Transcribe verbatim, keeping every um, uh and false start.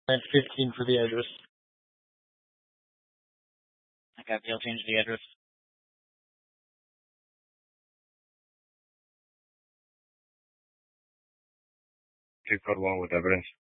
nine fifteen for the address. I copy. I'll change the address. Two code one with evidence.